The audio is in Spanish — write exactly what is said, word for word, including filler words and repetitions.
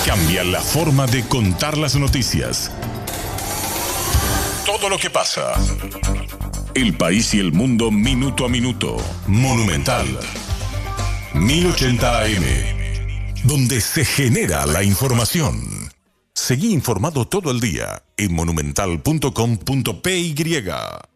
Cambia la forma de contar las noticias. Todo lo que pasa. El país y el mundo minuto a minuto. Monumental. mil ochenta A M. Donde se genera la información. Seguí informado todo el día en monumental punto com punto p y.